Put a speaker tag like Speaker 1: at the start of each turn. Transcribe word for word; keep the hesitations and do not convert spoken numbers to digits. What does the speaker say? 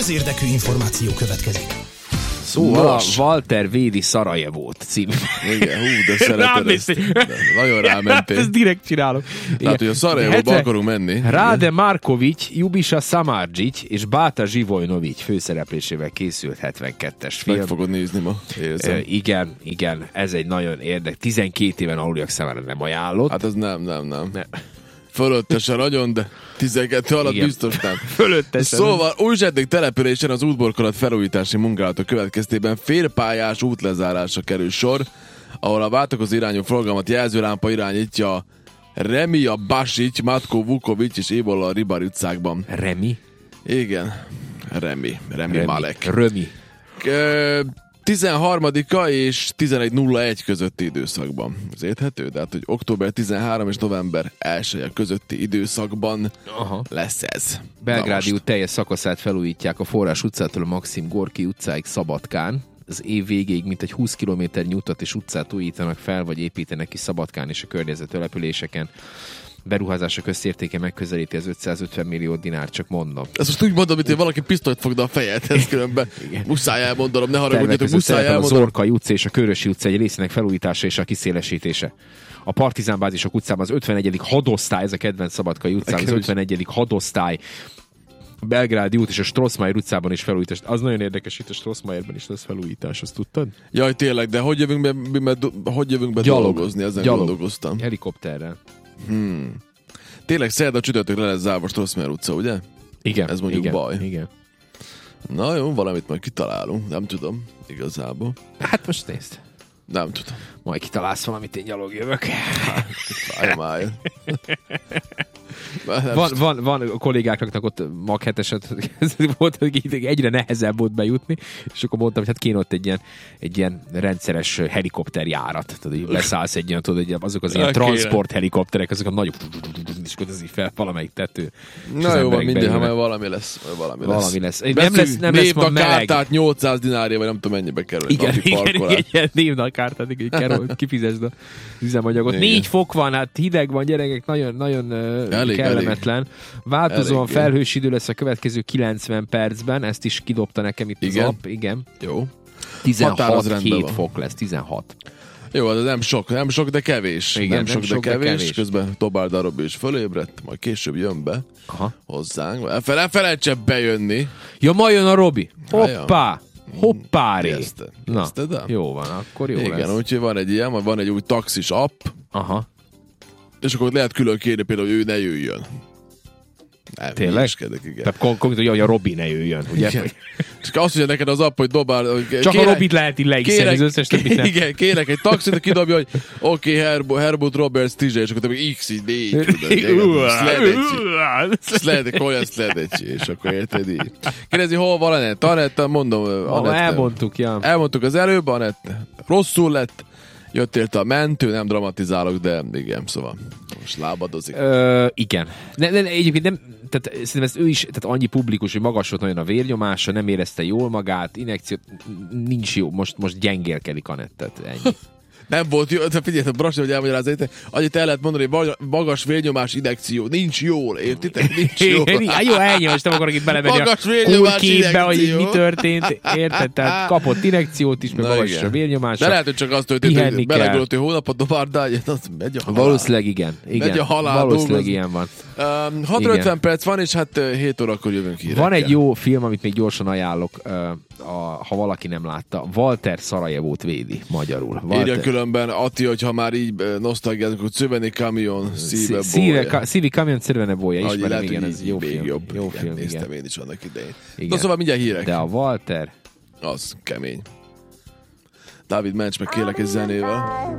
Speaker 1: közérdekű információ következik.
Speaker 2: Szóval a Walter védi Szarajevót című.
Speaker 3: Igen, hú, de szereted ezt. De nagyon rámentél.
Speaker 2: Ezt direkt csinálom.
Speaker 3: Tehát, hogy a Szarajevóba akarunk menni.
Speaker 2: Rade Marković, Ljubiša Samardžić és Bata Živojnović főszereplésével készült hetvenkettes film.
Speaker 3: Meg fogod nézni ma, érzem.
Speaker 2: E, igen, igen, ez egy nagyon érdekes. tizenkét éven aluliak számára nem ajánlott.
Speaker 3: Hát az nem, nem, nem.
Speaker 2: nem.
Speaker 3: Fölöttesen nagyon, de tizenkettő alatt igen. Biztos nem.
Speaker 2: Fölöttesen.
Speaker 3: Szóval Újzserdék településen az útborkolat felújítási munkálatok következtében félpályás útlezárásra kerül sor, ahol a váltakozó irányú forgalmat jelzőlámpa irányítja Remija Basić, Matko Vuković és Évola Ribari utcákban.
Speaker 2: Remi?
Speaker 3: Igen. Remi. Remi,
Speaker 2: Remi.
Speaker 3: Malek.
Speaker 2: Römi.
Speaker 3: tizenharmadika és tizenegy nulla egy közötti időszakban. Ez érthető? Tehát, hogy október tizenharmadika és november elsője közötti időszakban Aha. lesz ez.
Speaker 2: Belgrádi út teljes szakaszát felújítják a Forrás utcától a Maxim Gorki utcáig Szabadkán. Az év végéig mintegy húsz kilométernyi utat és utcát újítanak fel, vagy építenek ki Szabadkán és a környező településeken. Beruházása közértéke megközelíti az ötszázötven millió dinár, csak mondom.
Speaker 3: Ezt most úgy mondom, mint hogy valaki pisztolyt fogna a fejedhez, különben muszáj elmondanom, ne haragudjatok, muszáj elmondanom.
Speaker 2: Az Orkai utca és a Körösi utca egy részének felújítása és a kiszélesítése. A Partizánbázisok utcában az ötvenegyedik hadosztály, ez a kedvenc Szabadkai utcán, az ötvenegyedik hadosztály, a Belgrádi út és a Strossmayer utcában is felújítás. Az nagyon érdekes, itt a Strossmayerben is lesz felújítás, azt tudtad? Jaj,
Speaker 3: tényleg, de hogy jövünk be, be, be, hogy jövünk be Gyalog. dolgozni, ezen Gyalog. gondolkoztam.
Speaker 2: Helikopterrel.
Speaker 3: Hmm. Tényleg szerda csütörtökre lesz zárva Strossmayer utca, ugye?
Speaker 2: Igen.
Speaker 3: Ez mondjuk
Speaker 2: igen,
Speaker 3: baj.
Speaker 2: Igen.
Speaker 3: Na jó, valamit majd kitalálunk. Nem tudom, igazából.
Speaker 2: Hát most nézd.
Speaker 3: Nem tudom.
Speaker 2: Majd kitalálsz valamit, én gyalog jövök.
Speaker 3: Fájmáj.
Speaker 2: Van, van, van kollégáknak ott mag heteset volt, hogy egyre nehezebb volt bejutni, és akkor mondtam, hogy hát kéne ott egy ilyen, egy ilyen rendszeres helikopterjárat. Tudod, hogy leszállsz egy ilyen, tudod, azok az ilyen transport helikopterek, azok a nagy, és akkor ez így fel valamelyik tető.
Speaker 3: Na jó, van mindig, ha már valami lesz. Valami,
Speaker 2: valami lesz.
Speaker 3: lesz.
Speaker 2: Nem lesz, nem lesz ma meleg.
Speaker 3: Kártát nyolcszáz dinárja, vagy nem tudom mennyibe kerül.
Speaker 2: Igen, igen, igen, egy ilyen névnakártát, hogy kerül, kifizesd az üzemanyagot. Igen. Négy fok van, hát hideg van, gyerekek, nagyon, nagyon elég, kellemetlen. Elég. Változóan felhős idő lesz a következő kilencven percben, ezt is kidobta nekem itt igen. az app. Igen.
Speaker 3: Jó.
Speaker 2: tizenhat hét fok lesz, tizenhat.
Speaker 3: Jó, az nem sok, nem sok, de kevés. Igen, nem, nem sok, sok, de kevés. De kevés. Közben Tobárda Robi is fölébredt, majd később jön be Aha. hozzánk. Ne felejtse bejönni.
Speaker 2: Ja, ma jön a Robi. Hoppá! Hoppári.
Speaker 3: Érted,
Speaker 2: Na,
Speaker 3: érted,
Speaker 2: jó van, akkor jó
Speaker 3: igen,
Speaker 2: lesz.
Speaker 3: Igen, úgyhogy van egy ilyen, majd van egy új taxis app.
Speaker 2: Aha.
Speaker 3: És akkor lehet külön kérni például, hogy ő ne jöjjön. Nem,
Speaker 2: tényleg?
Speaker 3: Igen.
Speaker 2: Tehát konkrétan, hogy a Robi ne jöjjön, ugye?
Speaker 3: Igen. Csak azt mondja neked az app, hogy dobál... Hogy
Speaker 2: Csak kérek, a Robit lehet így leiszeni, az összes többit nem.
Speaker 3: Igen, kérek egy taxit, aki kidobja, hogy oké, okay, Herbo, Herbut Roberts tízsé, és akkor te még X, így négy, tudod, szledecsi, olyan szledecsi, és akkor érted így. Kérdezi, hol van Anett? Anett, mondom, Anett.
Speaker 2: Elmondtuk, ja.
Speaker 3: Elmondtuk az előbb, Anett rosszul lett, jött érte a mentő, nem dramatizálok, de igen, szóval most lábadozik.
Speaker 2: Ö, igen. Ne, ne, egyébként nem, tehát szerintem ez ő is, tehát annyi publikus, hogy magas volt nagyon a vérnyomása, nem érezte jól magát, injekció, nincs jó, most, most gyengélkedik Anett, tehát ennyi.
Speaker 3: Nem volt jó, de figyelj, a Brasi, hogy elmagyarázza, annyit el lehet mondani, hogy magas vérnyomás injekció, nincs jól, értitek? Nincs jól.
Speaker 2: Jó, ennyi, most nem akarok itt belemenni a kultképbe, hogy mi történt, érted? Tehát kapott injekciót is, meg magas a vérnyomása.
Speaker 3: De lehet, hogy csak azt történt, hogy belegölött, hogy hónapot dobárdál, az megy a halál.
Speaker 2: Valószínűleg igen. igen.
Speaker 3: Megy a halál.
Speaker 2: Valószínűleg ilyen van.
Speaker 3: Um, hatszázötven perc van, és hát hét órakor jövünk hírekkel.
Speaker 2: Van egy jó film, amit még gyorsan ajánlok, uh, a, ha valaki nem látta. Walter Szarajevót védi magyarul. Walter.
Speaker 3: Írja különben Ati, hogyha már így nosztalgiázunk, hogy Szöveni Kamion, Szíve
Speaker 2: Bója. Szívi Kamion, Szövene Bója. Ismerem, igen, ez jó
Speaker 3: még
Speaker 2: film.
Speaker 3: Jobb.
Speaker 2: Jó
Speaker 3: igen,
Speaker 2: film,
Speaker 3: néztem
Speaker 2: igen.
Speaker 3: én is annak idején.
Speaker 2: Igen.
Speaker 3: Na szóval mindjárt hírek.
Speaker 2: De a Walter...
Speaker 3: Az kemény. Dávid, mencs meg kérlek egy zenével.